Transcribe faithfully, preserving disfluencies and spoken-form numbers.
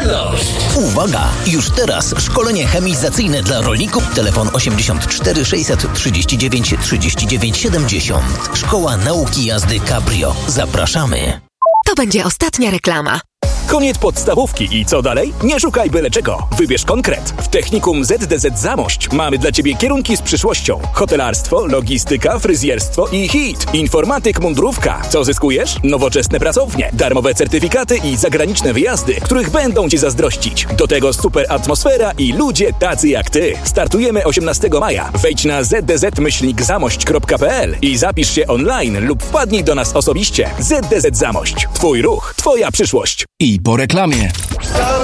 oszczędność! Uwaga! Już teraz szkolenie chemizacyjne dla rolników. Telefon osiemdziesiąt cztery sześćset trzydzieści dziewięć trzydzieści dziewięć siedemdziesiąt. Szkoła Nauki Jazdy Cabrio. Zapraszamy. To będzie ostatnia reklama. Koniec podstawówki i co dalej? Nie szukaj byle czego. Wybierz konkret. W Technikum Z D Z Zamość mamy dla Ciebie kierunki z przyszłością. Hotelarstwo, logistyka, fryzjerstwo i hit. Informatyk, mundurówka. Co zyskujesz? Nowoczesne pracownie, darmowe certyfikaty i zagraniczne wyjazdy, których będą Ci zazdrościć. Do tego super atmosfera i ludzie tacy jak Ty. Startujemy osiemnastego maja. Wejdź na z d z myślnik zamość kropka p l i zapisz się online lub wpadnij do nas osobiście. Z D Z Zamość. Twój ruch, Twoja przyszłość. I po reklamie.